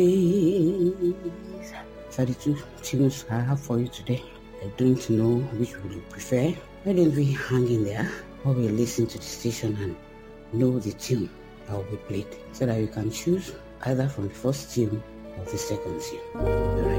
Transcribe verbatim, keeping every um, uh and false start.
These are the two tunes I have for you today. I don't know which would you prefer. Why don't we hang in there while we listen to the station and know the tune that will be played, so that you can choose either from the first tune or the second tune. All right.